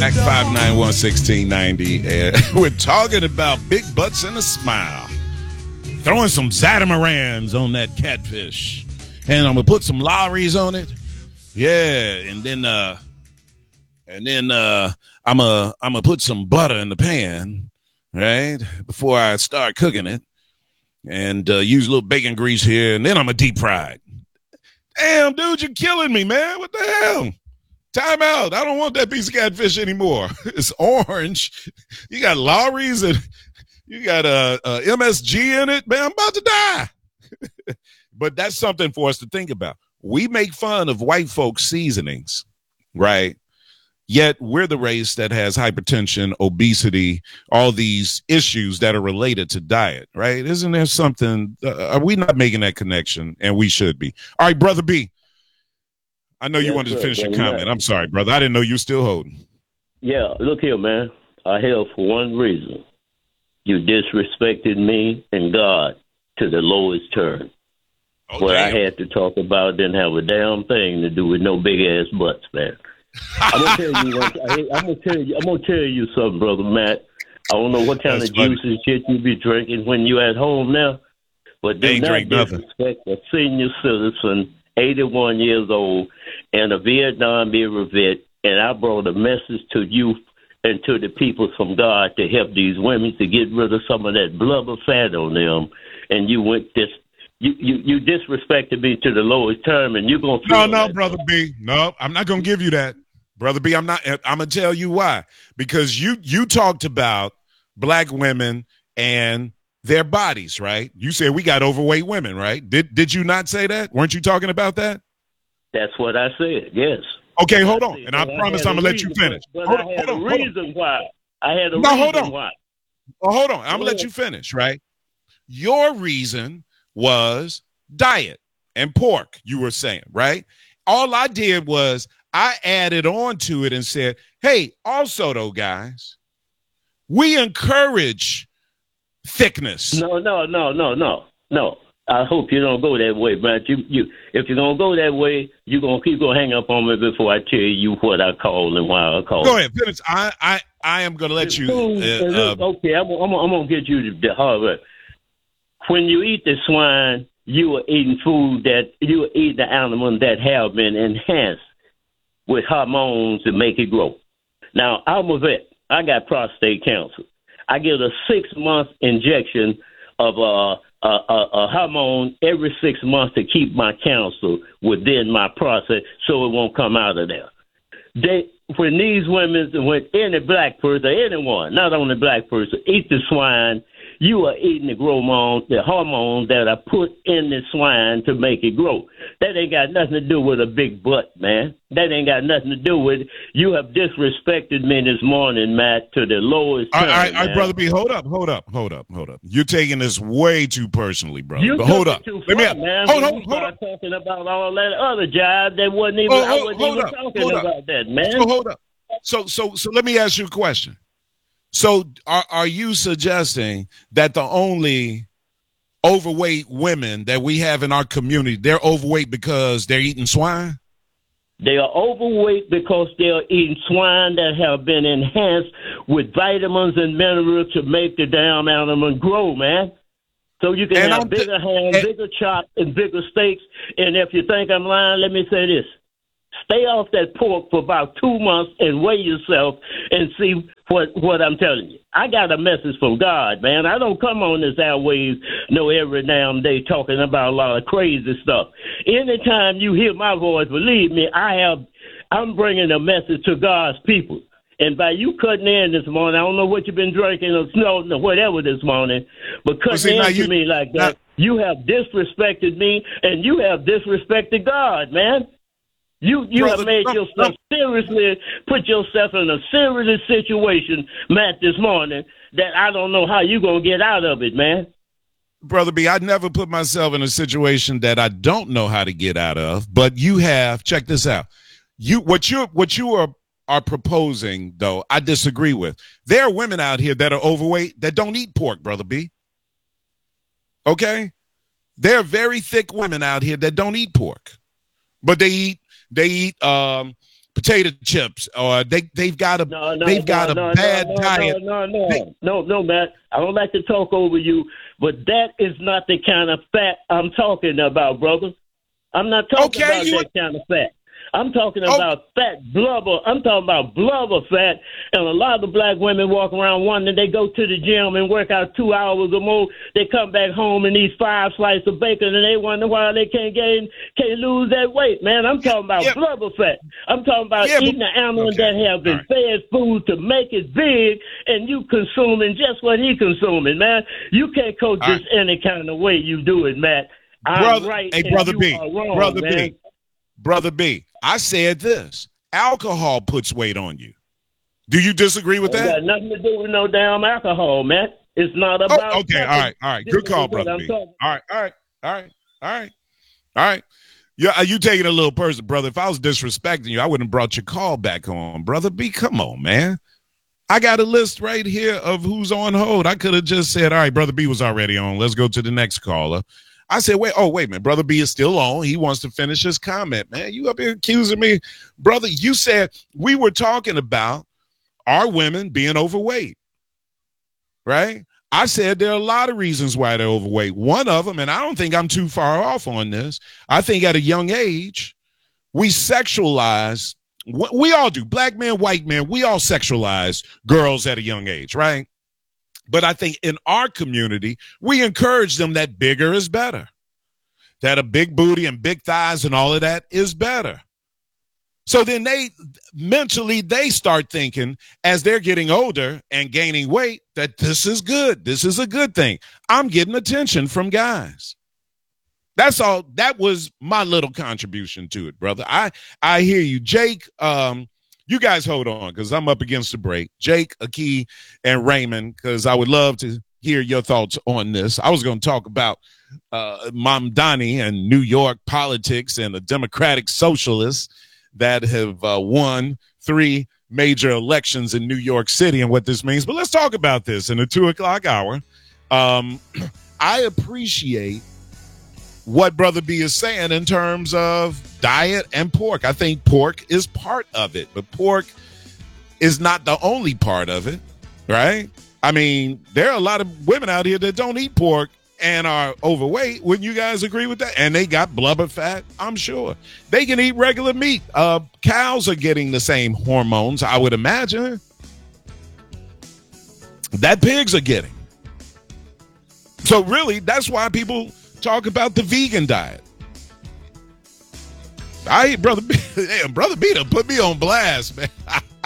Act 591-1690. And we're talking about big butts and a smile. Throwing some Zatamarans on that catfish. And I'm going to put some Lowry's on it. Yeah. And then I'm gonna put some butter in the pan, right? Before I start cooking it. And use a little bacon grease here. And then I'm going to deep fry it. Damn, dude, you're killing me, man. What the hell? Time out. I don't want that piece of catfish anymore. It's orange. You got Lowry's and you got MSG in it. Man, I'm about to die. But that's something for us to think about. We make fun of white folks' seasonings, right? Yet we're the race that has hypertension, obesity, all these issues that are related to diet, right? Isn't there something? Are we not making that connection? And we should be. All right, Brother B. I know you wanted to finish your comment. I'm sorry, brother. I didn't know you were still holding. Yeah, look here, man. I held for one reason. You disrespected me and God to the lowest turn. Oh, what damn. I had to talk about didn't have a damn thing to do with no big ass butts, man. I'm gonna tell you something, brother Matt. I don't know what kind That's of funny. juice and shit you be drinking when you at home now, but do Ain't not drink nothing. disrespect a senior citizen, 81 years old, and a Vietnam era vet. And I brought a message to you and to the people from God to help these women to get rid of some of that blubber fat on them. And you went this. You disrespected me to the lowest term, and you're gonna feel No, that. Brother B. No, I'm not going to give you that. Brother B, I'm going to tell you why. Because you talked about black women and their bodies, right? You said we got overweight women, right? Did you not say that? Weren't you talking about that? That's what I said. Yes. Okay, hold on. See, And I but promise had I'm a going to let you reason, finish. But Hold I on, had hold on, a hold on. reason why. I had a No, reason hold on. why. Well, hold on. I'm going to let Yeah. you finish, right? Your reason was diet and pork, you were saying, right? All I did was I added on to it and said, hey, also, though, guys, we encourage thickness. No. I hope you don't go that way, man. You if you're gonna go that way, you're gonna hang up on me before I tell you what I call and why I call. Go ahead, finish. I am going to let you. Okay, I'm gonna get you the hard way. When you eat the swine, you are eating food that you are eating the animals that have been enhanced with hormones to make it grow. Now, I'm a vet. I got prostate cancer. I get a 6-month injection of a hormone every 6 months to keep my cancer within my prostate so it won't come out of there. When these women, when any black person, anyone, not only black person, eat the swine, you are eating the hormones that are put in the swine to make it grow. That ain't got nothing to do with a big butt, man. That ain't got nothing to do with it. You have disrespected me this morning, Matt, to the lowest All term, right, man. brother B, hold up. You're taking this way too personally, brother. You But hold took up. it too Let me far, man. hold When on. you start talking about all that other jive that wasn't even. I wasn't even talking about that, man. So hold up. So let me ask you a question. So are you suggesting that the only overweight women that we have in our community, they're overweight because they're eating swine? They are overweight because they are eating swine that have been enhanced with vitamins and minerals to make the damn animal grow, man. So you can have bigger hands, bigger chops, and bigger steaks. And if you think I'm lying, let me say this. Stay off that pork for about 2 months and weigh yourself and see what I'm telling you. I got a message from God, man. I don't come on this airwaves every damn day talking about a lot of crazy stuff. Anytime you hear my voice, believe me, I'm bringing a message to God's people. And by you cutting in this morning, I don't know what you've been drinking or snorting or whatever this morning, but cutting into me like that, you have disrespected me and you have disrespected God, man. You have made yourself put yourself in a serious situation, Matt, this morning that I don't know how you're going to get out of it, man. Brother B, I never put myself in a situation that I don't know how to get out of, but you have. Check this out. What you are proposing, though, I disagree with. There are women out here that are overweight that don't eat pork, Brother B. Okay? There are very thick women out here that don't eat pork, but they eat potato chips, or they've got a bad diet. No, Matt. I don't like to talk over you, but that is not the kind of fat I'm talking about, brother. I'm not talking about that kind of fat. I'm talking about fat blubber. I'm talking about blubber fat. And a lot of the black women walk around wondering, they go to the gym and work out 2 hours or more. They come back home and eat 5 slices of bacon, and they wonder why they can't lose that weight, man. I'm talking about blubber fat. I'm talking about eating an animal that has been fed food to make it big, and you consuming just what he consuming, man. You can't coach this any kind of way you do it, Matt. I'm right, and Brother you B, are wrong, Brother man. B. Brother B, I said this. Alcohol puts weight on you. Do you disagree with that? Got nothing to do with no damn alcohol, man. It's not about. Okay, all right. Good call, Brother B. All right. Yeah, you taking it a little personal, brother. If I was disrespecting you, I wouldn't have brought your call back on. Brother B, come on, man. I got a list right here of who's on hold. I could have just said, all right, Brother B was already on. Let's go to the next caller. I said, wait a minute. Brother B is still on. He wants to finish his comment, man. You up here accusing me. Brother, you said we were talking about our women being overweight, right? I said there are a lot of reasons why they're overweight. One of them, and I don't think I'm too far off on this, I think at a young age, we sexualize, we all do, black men, white men, we all sexualize girls at a young age, right? But I think in our community, we encourage them that bigger is better, that a big booty and big thighs and all of that is better. So then they start thinking as they're getting older and gaining weight that this is good. This is a good thing. I'm getting attention from guys. That's all. That was my little contribution to it, brother. I hear you. Jake, you guys hold on because I'm up against the break. Jake, Aki, and Raymond, because I would love to hear your thoughts on this. I was going to talk about Mamdani and New York politics and the Democratic Socialists that have won 3 major elections in New York City and what this means. But let's talk about this in the 2:00 hour. I appreciate what Brother B is saying in terms of diet and pork. I think pork is part of it, but pork is not the only part of it, right? I mean, there are a lot of women out here that don't eat pork and are overweight. Wouldn't you guys agree with that? And they got blubber fat, I'm sure. They can eat regular meat. Cows are getting the same hormones, I would imagine, that pigs are getting. So really, that's why people talk about the vegan diet. Brother B done put me on blast, man.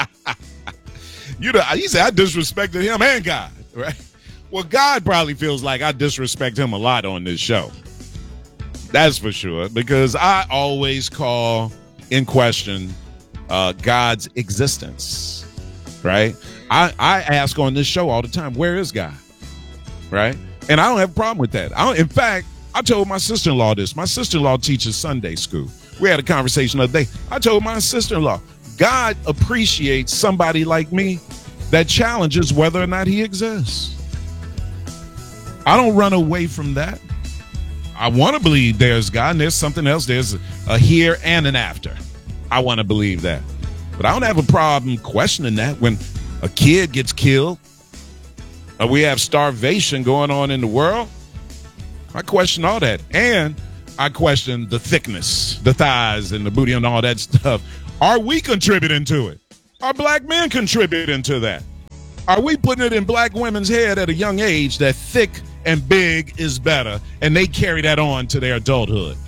He said I disrespected him and God, right? Well, God probably feels like I disrespect him a lot on this show. That's for sure, because I always call in question God's existence, right? I ask on this show all the time, where is God, right? And I don't have a problem with that. In fact, I told my sister-in-law this. My sister-in-law teaches Sunday school. We had a conversation the other day. I told my sister-in-law, God appreciates somebody like me that challenges whether or not he exists. I don't run away from that. I want to believe there's God and there's something else. There's a here and an after. I want to believe that. But I don't have a problem questioning that when a kid gets killed or we have starvation going on in the world. I question all that. And I question the thickness, the thighs and the booty and all that stuff. Are we contributing to it? Are black men contributing to that? Are we putting it in black women's head at a young age that thick and big is better, and they carry that on to their adulthood?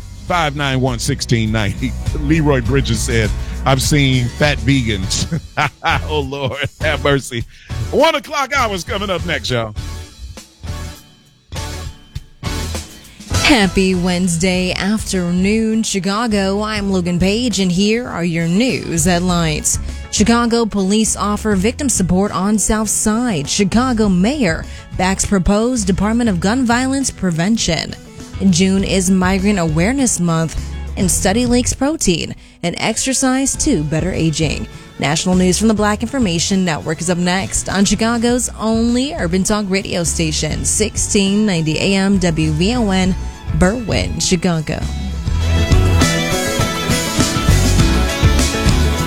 591-1690. Leroy Bridges said, I've seen fat vegans. Oh, Lord, have mercy. 1:00 hours coming up next, y'all. Happy Wednesday afternoon, Chicago. I'm Logan Page, and here are your news headlines. Chicago police offer victim support on South Side. Chicago mayor backs proposed Department of Gun Violence Prevention. June is Migrant Awareness Month, and study links protein and exercise to better aging. National news from the Black Information Network is up next on Chicago's only urban talk radio station, 1690 AM WVON, Berwyn, Chicago.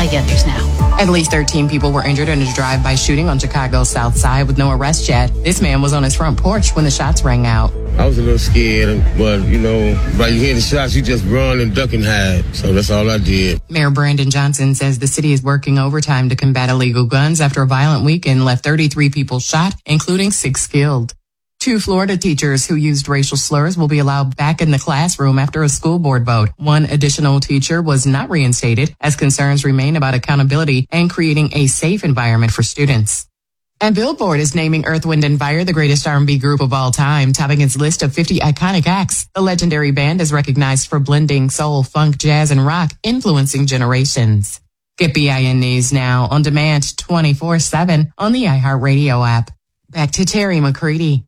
KGN News Now. At least 13 people were injured in a drive-by shooting on Chicago's South Side with no arrest yet. This man was on his front porch when the shots rang out. I was a little scared, but, by you hear the shots, you just run and duck and hide. So that's all I did. Mayor Brandon Johnson says the city is working overtime to combat illegal guns after a violent weekend left 33 people shot, including 6 killed. 2 Florida teachers who used racial slurs will be allowed back in the classroom after a school board vote. 1 additional teacher was not reinstated as concerns remain about accountability and creating a safe environment for students. And Billboard is naming Earth, Wind & Fire the greatest R&B group of all time, topping its list of 50 iconic acts. The legendary band is recognized for blending soul, funk, jazz, and rock, influencing generations. Get BIN News now on demand 24/7 on the iHeartRadio app. Back to Terry McCready.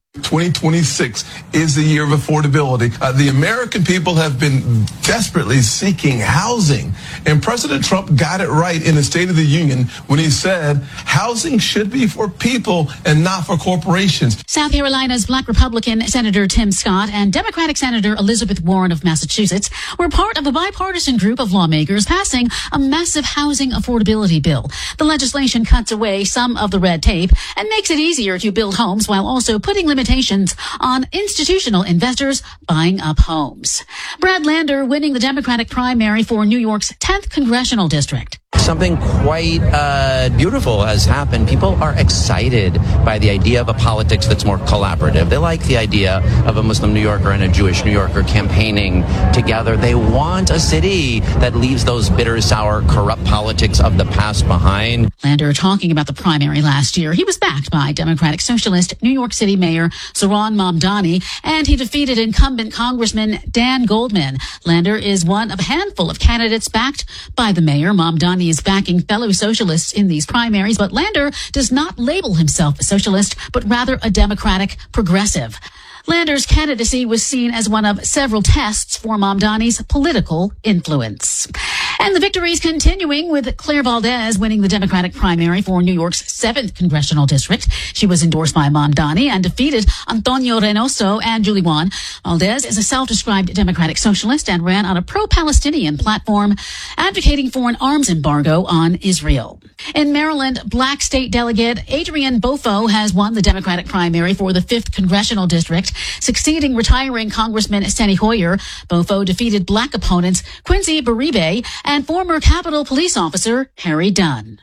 2026 is the year of affordability. The American people have been desperately seeking housing. And President Trump got it right in the State of the Union when he said housing should be for people and not for corporations. South Carolina's Black Republican Senator Tim Scott and Democratic Senator Elizabeth Warren of Massachusetts were part of a bipartisan group of lawmakers passing a massive housing affordability bill. The legislation cuts away some of the red tape and makes it easier to build homes while also putting limitations on institutional investors buying up homes. Brad Lander winning the Democratic primary for New York's 10th congressional district. Something quite beautiful has happened. People are excited by the idea of a politics that's more collaborative. They like the idea of a Muslim New Yorker and a Jewish New Yorker campaigning together. They want a city that leaves those bitter, sour, corrupt politics of the past behind. Lander talking about the primary last year. He was backed by Democratic Socialist New York City Mayor Zohran Mamdani, and he defeated incumbent Congressman Dan Goldman. Lander is one of a handful of candidates backed by the mayor. Mamdani is backing fellow socialists in these primaries, but Lander does not label himself a socialist, but rather a Democratic progressive. Lander's candidacy was seen as one of several tests for Mamdani's political influence. And the victory is continuing with Claire Valdez winning the Democratic primary for New York's 7th congressional district. She was endorsed by Mamdani and defeated Antonio Reynoso and Julie Wan. Valdez is a self-described Democratic socialist and ran on a pro-Palestinian platform advocating for an arms embargo on Israel. In Maryland, Black State Delegate Adrian Bofo has won the Democratic primary for the 5th congressional district, succeeding retiring Congressman Steny Hoyer. Bofo defeated Black opponents Quincy Beribe and former Capitol Police officer Harry Dunn.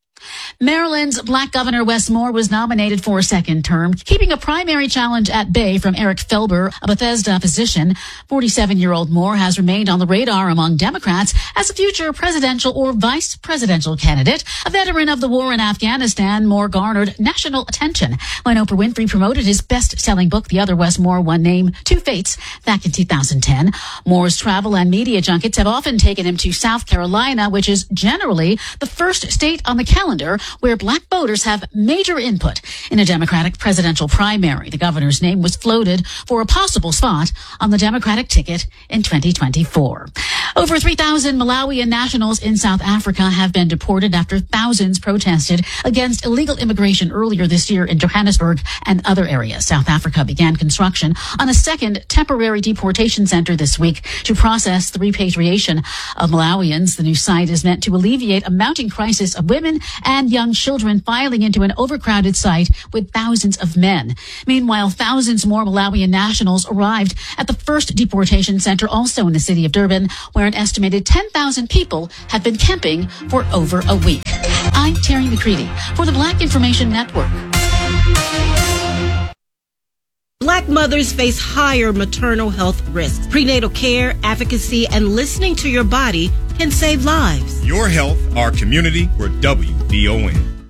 Maryland's Black Governor Wes Moore was nominated for a second term, keeping a primary challenge at bay from Eric Felber, a Bethesda physician. 47-year-old Moore has remained on the radar among Democrats as a future presidential or vice presidential candidate. A veteran of the war in Afghanistan, Moore garnered national attention when Oprah Winfrey promoted his best-selling book, The Other Wes Moore, One Name, Two Fates, back in 2010. Moore's travel and media junkets have often taken him to South Carolina, which is generally the first state on the calendar where Black voters have major input in a Democratic presidential primary. The governor's name was floated for a possible spot on the Democratic ticket in 2024. Over 3,000 Malawian nationals in South Africa have been deported after thousands protested against illegal immigration earlier this year in Johannesburg and other areas. South Africa began construction on a second temporary deportation center this week to process the repatriation of Malawians. The new site is meant to alleviate a mounting crisis of women and young children filing into an overcrowded site with thousands of men. Meanwhile, thousands more Malawian nationals arrived at the first deportation center, also in the city of Durban, where an estimated 10,000 people have been camping for over a week. I'm Terry McCready for the Black Information Network. Black mothers face higher maternal health risks. Prenatal care, advocacy, and listening to your body can save lives. Your health, our community, we're WVON.